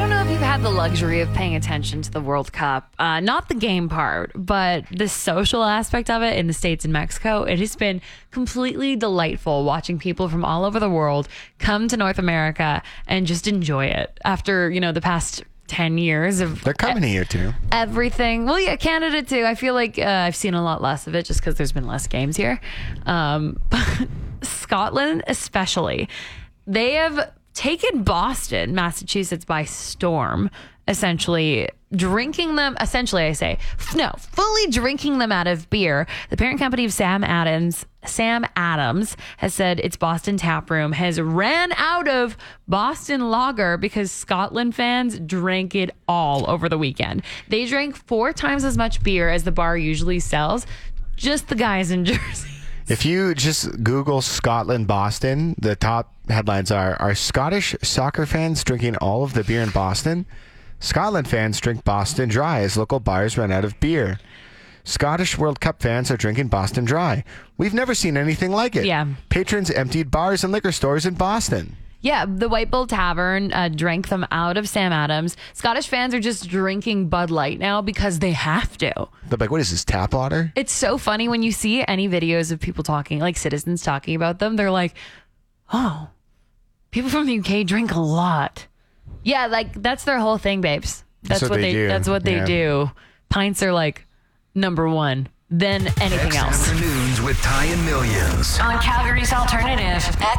don't know if you've had the luxury of paying attention to the World Cup, not the game part, but the social aspect of it in the States and Mexico. It has been completely delightful watching people from all over the world come to North America and just enjoy it after, the past 10 years of They're coming here too. everything. Well, yeah, Canada too. I feel like I've seen a lot less of it just because there's been less games here. But Scotland especially, they have taken Boston, Massachusetts by storm, essentially drinking them, fully drinking them out of beer. The parent company of Sam Adams, has said its Boston tap room has ran out of Boston lager because Scotland fans drank it all over the weekend. They drank 4 times as much beer as the bar usually sells, just the guys in Jersey. If you just Google Scotland, Boston, the top headlines are Scottish soccer fans drinking all of the beer in Boston? Scotland fans drink Boston Dry as local bars run out of beer. Scottish World Cup fans are drinking Boston Dry. We've never seen anything like it. Yeah. Patrons emptied bars and liquor stores in Boston. Yeah, the White Bull Tavern drank them out of Sam Adams. Scottish fans are just drinking Bud Light now because they have to. They're like, what is this, tap water? It's so funny when you see any videos of people talking, like citizens talking about them. They're like, oh, people from the UK drink a lot. Yeah, like that's their whole thing, babes. That's what they do. That's what they do. Pints are like number one, then anything else. Afternoons with Ty and Millions on Calgary's Alternative,